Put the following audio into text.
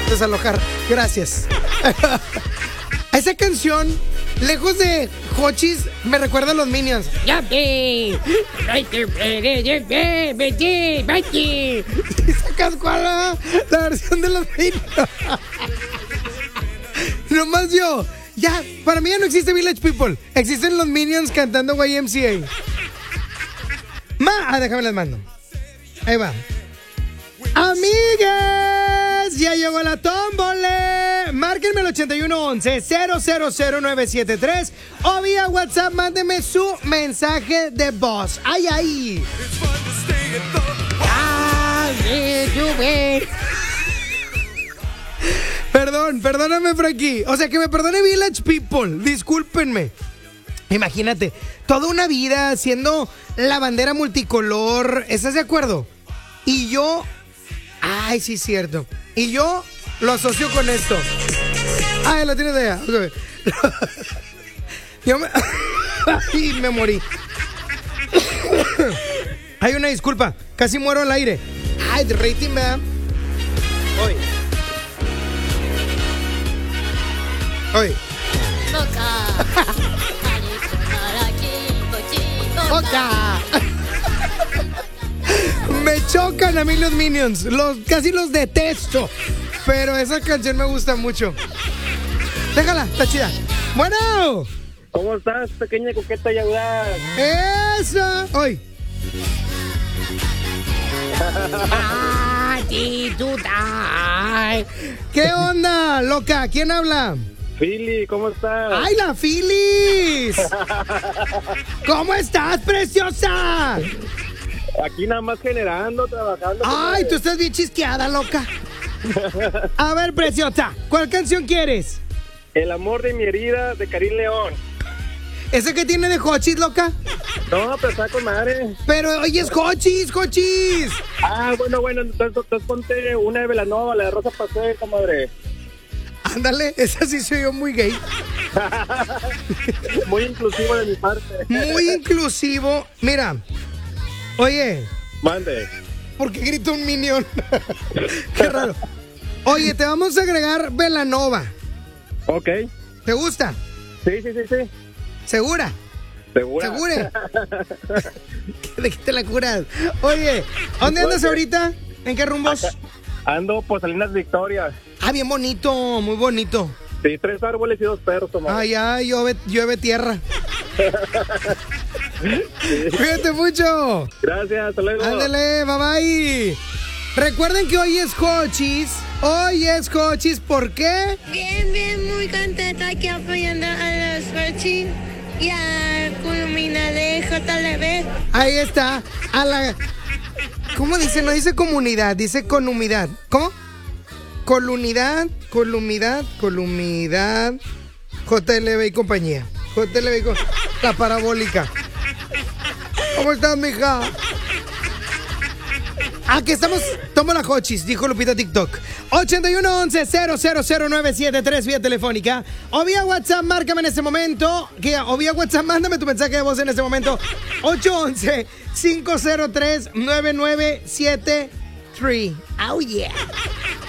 desalojar. Gracias. Esa canción, lejos de Hochis, me recuerda a los Minions. ¿Sacas cuál? La versión de los Minions. Nomás yo. Ya, para mí ya no existe Village People. Existen los Minions cantando YMCA. Déjame las mando. Ahí va. Amigues, ya llegó la tómbole. Márquenme el 8111-000973 o vía WhatsApp mándenme su mensaje de voz. ¡Ay, ay! Perdóname, Frankie. O sea, que me perdone Village People. Discúlpenme. Imagínate, toda una vida haciendo la bandera multicolor. ¿Estás de acuerdo? Y yo... Ay, sí, cierto. Y yo lo asocio con esto. Ay, lo tienes allá. Okay. Ay, me morí. Hay una disculpa. Casi muero al aire. Ay, de rating, ¿verdad? Hoy. Me chocan a mí los Minions. Casi los detesto. Pero esa canción me gusta mucho. Déjala, está chida. Bueno. ¿Cómo estás, pequeña coqueta y audaz? ¡Eso! Hoy. ¿Qué onda, loca? ¿Quién habla? Philly, ¿cómo estás? ¡Ay, la Phyllis! ¿Cómo estás, preciosa? Aquí nada más generando, trabajando. ¡Ay, tú estás bien chisqueada, loca! A ver, preciosa, ¿cuál canción quieres? El amor de mi herida, de Karim León. ¿Ese que tiene de Hochis, loca? No, pero está con madre. Pero, oye, es Hochis. Ah, bueno, entonces ponte una de Belanova, la de Rosa Paseo, comadre. Ándale, esa sí soy yo muy gay. Muy inclusivo de mi parte. Muy inclusivo. Mira, oye. Mande. ¿Por qué grita un Minion? Qué raro. Oye, te vamos a agregar Belanova. Ok. ¿Te gusta? Sí. ¿Segura? ¿Segura? ¿De qué te la curas? Oye, ¿dónde andas ahorita? ¿En qué rumbos? Ando por Salinas Victoria. Ah, bien bonito, muy bonito. Sí, 3 árboles y 2 perros, Tomás. Ay, llueve tierra. Cuídate mucho. Gracias, hasta luego. Ándale, bye bye. Recuerden que hoy es Hochis. ¿Por qué? Bien, muy contenta aquí apoyando a los Hochis y a Culmina de JLB. Ahí está. ¿Cómo dice? No dice comunidad, dice conumidad. ¿Cómo? Columnidad. JLB y compañía. La parabólica. ¿Cómo estás, mija? Aquí estamos. Toma la Hochis, dijo Lupita TikTok. 8111-000973 vía telefónica. O vía WhatsApp, márcame en este momento. O vía WhatsApp, mándame tu mensaje de voz en este momento. 811-503-9973. Oh, yeah.